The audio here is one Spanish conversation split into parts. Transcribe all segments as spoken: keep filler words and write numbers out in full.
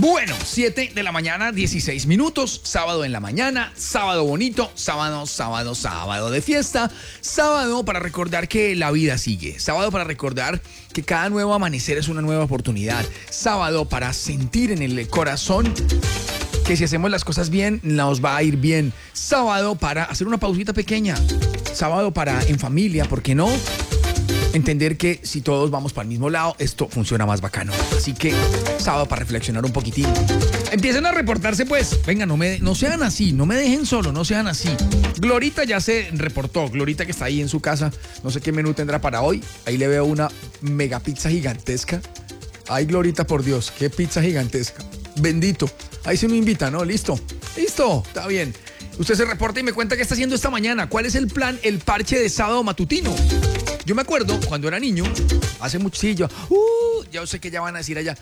Bueno, siete de la mañana, dieciséis minutos, sábado en la mañana, sábado bonito, sábado, sábado, sábado de fiesta, sábado para recordar que la vida sigue, sábado para recordar que cada nuevo amanecer es una nueva oportunidad, sábado para sentir en el corazón que si hacemos las cosas bien, nos va a ir bien, sábado para hacer una pausita pequeña, sábado para en familia, ¿por qué no? Entender que si todos vamos para el mismo lado, esto funciona más bacano. Así que, sábado para reflexionar un poquitín. Empiecen a reportarse, pues. Venga, no, me, no sean así, no me dejen solo, no sean así. Glorita ya se reportó. Glorita que está ahí en su casa. No sé qué menú tendrá para hoy. Ahí le veo una mega pizza gigantesca. Ay, Glorita, por Dios, qué pizza gigantesca. Bendito. Ahí se me invita, ¿no? Listo. Listo, está bien. Usted se reporta y me cuenta qué está haciendo esta mañana. ¿Cuál es el plan, el parche de sábado matutino? Yo me acuerdo cuando era niño, hace mucho, sí, yo, uh, ya sé que ya van a decir allá,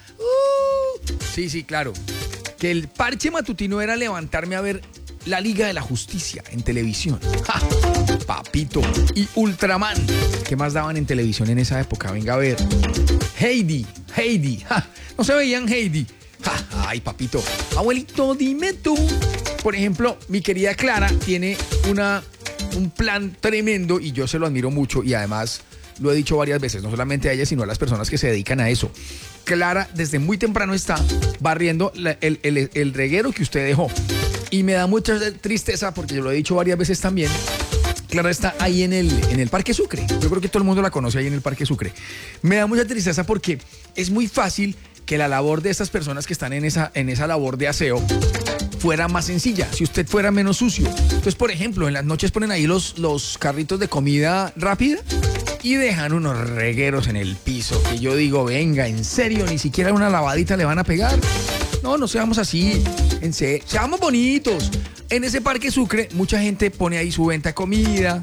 uh, sí, sí, claro, que el parche matutino era levantarme a ver la Liga de la Justicia en televisión. ¡Ja! Papito. Y Ultraman. ¿Qué más daban en televisión en esa época? Venga a ver. Heidi, Heidi. ¡Ja! No se veían Heidi. ¡Ja! Ay, papito. Abuelito, dime tú. Por ejemplo, mi querida Clara tiene una... un plan tremendo y yo se lo admiro mucho y además lo he dicho varias veces, no solamente a ella, sino a las personas que se dedican a eso. Clara desde muy temprano está barriendo la, el, el, el reguero que usted dejó y me da mucha tristeza porque yo lo he dicho varias veces también. Clara está ahí en el, en el Parque Sucre, yo creo que todo el mundo la conoce ahí en el Parque Sucre. Me da mucha tristeza porque es muy fácil que la labor de estas personas que están en esa, en esa labor de aseo fuera más sencilla, si usted fuera menos sucio. Entonces, por ejemplo, en las noches ponen ahí los, los carritos de comida rápida y dejan unos regueros en el piso que yo digo, venga, ¿en serio? ¿Ni siquiera una lavadita le van a pegar? No, no seamos así, en serio, seamos bonitos. En ese Parque Sucre, mucha gente pone ahí su venta de comida,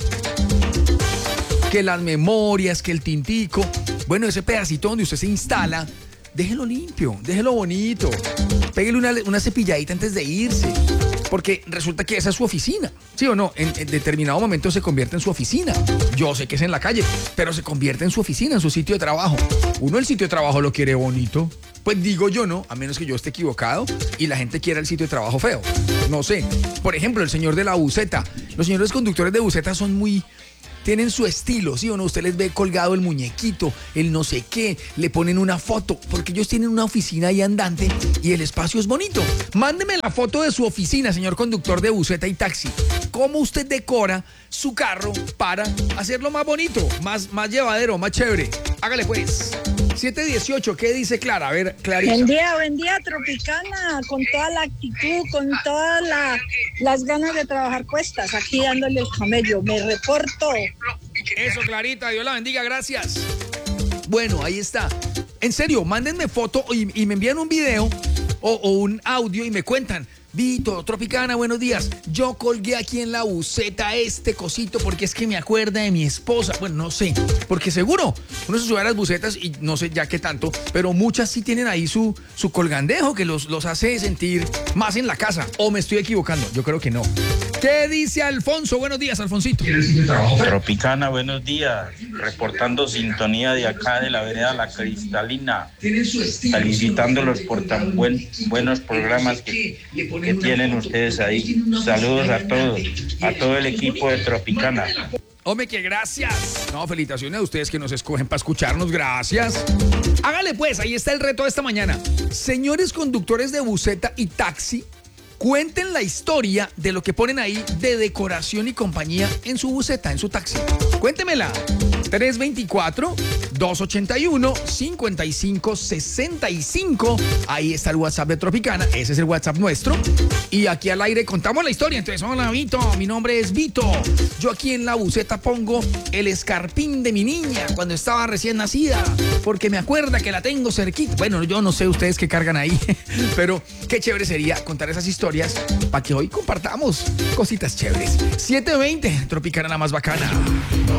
que las memorias, que el tintico. Bueno, ese pedacito donde usted se instala, déjelo limpio, déjelo bonito. Pégale una, una cepilladita antes de irse. Porque resulta que esa es su oficina. ¿Sí o no? En, en determinado momento se convierte en su oficina. Yo sé que es en la calle, pero se convierte en su oficina, en su sitio de trabajo. Uno el sitio de trabajo lo quiere bonito. Pues digo yo no, a menos que yo esté equivocado y la gente quiera el sitio de trabajo feo. No sé. Por ejemplo, el señor de la buseta. Los señores conductores de buseta son muy... tienen su estilo, ¿sí o no? Usted les ve colgado el muñequito, el no sé qué, le ponen una foto, porque ellos tienen una oficina ahí andante y el espacio es bonito. Mándeme la foto de su oficina, señor conductor de buseta y taxi. ¿Cómo usted decora su carro para hacerlo más bonito, más, más llevadero, más chévere? Hágale pues. siete dieciocho, ¿qué dice Clara? A ver, Clarita. Buen día, buen día, Tropicana, con toda la actitud, con todas la, las ganas de trabajar puestas, aquí dándole el camello, me reporto. Eso, Clarita, Dios la bendiga, gracias. Bueno, ahí está. En serio, mándenme foto y, y me envían un video o, o un audio y me cuentan. Vito, Tropicana, buenos días. Yo colgué aquí en la buseta este cosito porque es que me acuerda de mi esposa. Bueno, no sé, porque seguro uno se sube a las bucetas y no sé ya qué tanto, pero muchas sí tienen ahí su, su colgandejo que los, los hace sentir más en la casa. ¿O me estoy equivocando? Yo creo que no. ¿Qué dice Alfonso? Buenos días, Alfonsito. Tropicana, buenos días. Reportando sintonía de acá de la vereda La Cristalina. Felicitándolos por tan buen, buenos programas que, que tienen ustedes ahí. Saludos a todos, a todo el equipo de Tropicana. Hombre, que gracias. No, felicitaciones a ustedes que nos escogen para escucharnos. Gracias. Hágale pues, ahí está el reto de esta mañana. Señores conductores de buseta y taxi, cuenten la historia de lo que ponen ahí de decoración y compañía en su buseta, en su taxi. Cuéntemela. tres dos cuatro, dos ocho uno, cinco cinco seis cinco. Ahí está el WhatsApp de Tropicana. Ese es el WhatsApp nuestro. Y aquí al aire contamos la historia. Entonces, hola, Vito. Mi nombre es Vito. Yo aquí en la buseta pongo el escarpín de mi niña cuando estaba recién nacida, porque me acuerda que la tengo cerquita. Bueno, yo no sé ustedes qué cargan ahí, pero qué chévere sería contar esas historias para que hoy compartamos cositas chéveres. siete veinte, Tropicana la más bacana.